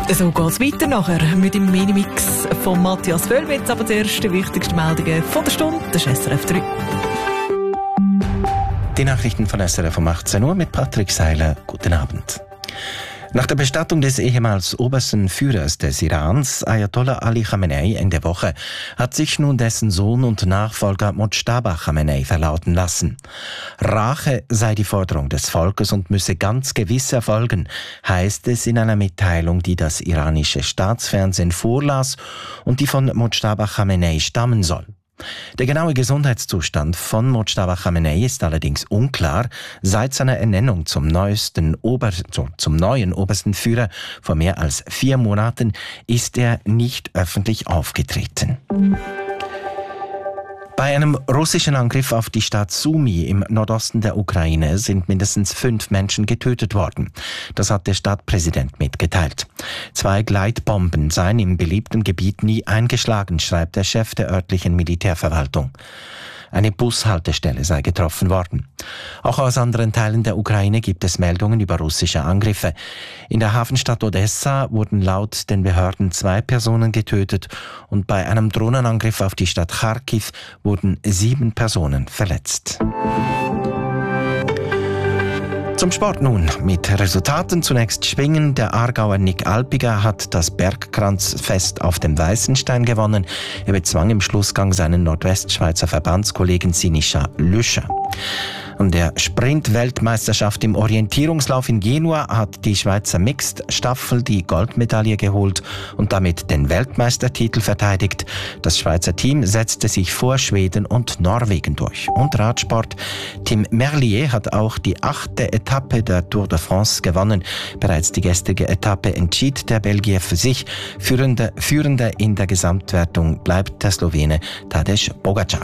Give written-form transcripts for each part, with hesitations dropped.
So geht es weiter nachher mit dem Minimix von Matthias Völlwitz. Aber zuerst die wichtigsten Meldungen von der Stunde, das ist SRF 3. Die Nachrichten von SRF um 18 Uhr mit Patrick Seiler. Guten Abend. Nach der Bestattung des ehemals obersten Führers des Irans, Ayatollah Ali Khamenei, Ende Woche, hat sich nun dessen Sohn und Nachfolger Mojtaba Khamenei verlauten lassen. Rache sei die Forderung des Volkes und müsse ganz gewiss erfolgen, heißt es in einer Mitteilung, die das iranische Staatsfernsehen vorlas und die von Mojtaba Khamenei stammen soll. Der genaue Gesundheitszustand von Mojtaba Khamenei ist allerdings unklar. Seit seiner Ernennung zum neuen obersten Führer vor mehr als 4 Monaten ist er nicht öffentlich aufgetreten. Bei einem russischen Angriff auf die Stadt Sumy im Nordosten der Ukraine sind mindestens 5 Menschen getötet worden. Das hat der Stadtpräsident mitgeteilt. 2 Gleitbomben seien im beliebten Gebiet nie eingeschlagen, schreibt der Chef der örtlichen Militärverwaltung. Eine Bushaltestelle sei getroffen worden. Auch aus anderen Teilen der Ukraine gibt es Meldungen über russische Angriffe. In der Hafenstadt Odessa wurden laut den Behörden 2 Personen getötet und bei einem Drohnenangriff auf die Stadt Kharkiv wurden 7 Personen verletzt. Zum Sport nun. Mit Resultaten zunächst Schwingen. Der Aargauer Nick Alpiger hat das Bergkranzfest auf dem Weißenstein gewonnen. Er bezwang im Schlussgang seinen Nordwestschweizer Verbandskollegen Sinischa Lüscher. An der Sprint-Weltmeisterschaft im Orientierungslauf in Genua hat die Schweizer Mixed-Staffel die Goldmedaille geholt und damit den Weltmeistertitel verteidigt. Das Schweizer Team setzte sich vor Schweden und Norwegen durch. Und Radsport. Tim Merlier hat auch die 8. Etappe der Tour de France gewonnen. Bereits die gestrige Etappe entschied der Belgier für sich. Führender in der Gesamtwertung bleibt der Slowene Tadej Pogačar.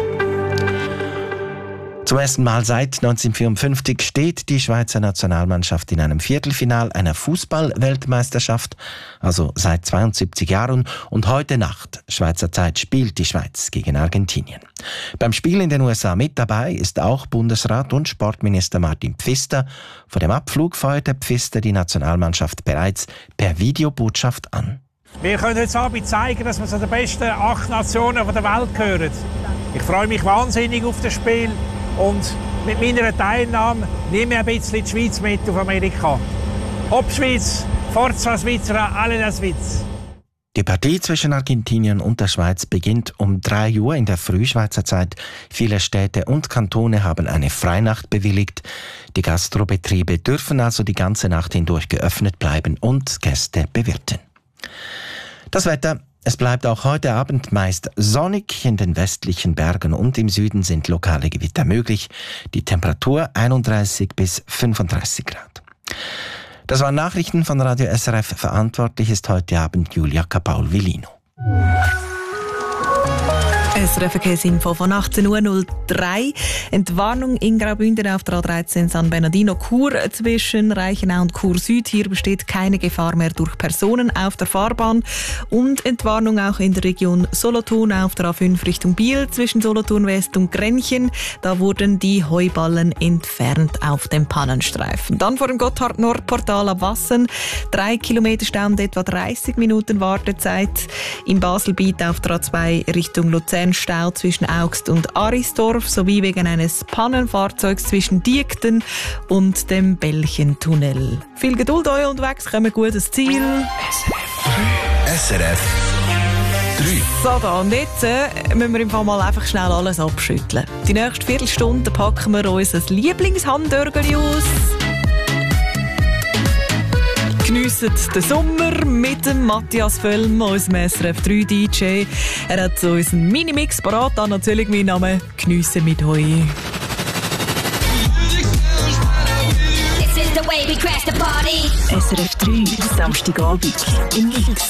Zum ersten Mal seit 1954 steht die Schweizer Nationalmannschaft in einem Viertelfinal einer Fußball-Weltmeisterschaft, also seit 72 Jahren. Und heute Nacht, Schweizer Zeit, spielt die Schweiz gegen Argentinien. Beim Spiel in den USA mit dabei ist auch Bundesrat und Sportminister Martin Pfister. Vor dem Abflug feuerte Pfister die Nationalmannschaft bereits per Videobotschaft an. Wir können heute Abend zeigen, dass wir zu den besten 8 Nationen der Welt gehören. Ich freue mich wahnsinnig auf das Spiel. Und mit meiner Teilnahme nehme ich ein bisschen die Schweiz mit auf Amerika. Ob Schweiz, Forza Svizzera, alle la Schweiz. Die Partie zwischen Argentinien und der Schweiz beginnt um 3 Uhr in der Frühschweizer Zeit. Viele Städte und Kantone haben eine Freinacht bewilligt. Die Gastrobetriebe dürfen also die ganze Nacht hindurch geöffnet bleiben und Gäste bewirten. Das Wetter. Es bleibt auch heute Abend meist sonnig. In den westlichen Bergen und im Süden sind lokale Gewitter möglich. Die Temperatur 31 bis 35 Grad. Das waren Nachrichten von Radio SRF. Verantwortlich ist heute Abend Julia Capaul-Villino. SRF-Verkehrsinfo von 18.03 Uhr. Entwarnung in Graubünden auf der A13 San Bernardino-Chur zwischen Reichenau und Chur Süd. Hier besteht keine Gefahr mehr durch Personen auf der Fahrbahn. Und Entwarnung auch in der Region Solothurn auf der A5 Richtung Biel zwischen Solothurn West und Grenchen. Da wurden die Heuballen entfernt auf dem Pannenstreifen. Dann vor dem Gotthard-Nord-Portal ab Wassen. 3 Kilometer Stau und etwa 30 Minuten Wartezeit. Im Baselbiet auf der A2 Richtung Luzern Stau zwischen Augst und Arisdorf sowie wegen eines Pannenfahrzeugs zwischen Diekten und dem Belchentunnel. Viel Geduld euch unterwegs, kommen gut ans Ziel. SRF 3. So, da und jetzt müssen wir im Fall mal einfach schnell alles abschütteln. Die nächste Viertelstunde packen wir unser Lieblingshandörgeli aus. Geniessen den Sommer mit dem Matthias Völlm, unserem SRF 3 DJ. Er hat so unseren Minimix parat, dann natürlich mein Name. Geniessen mit euch. SRF 3, Samstagabend im Mix.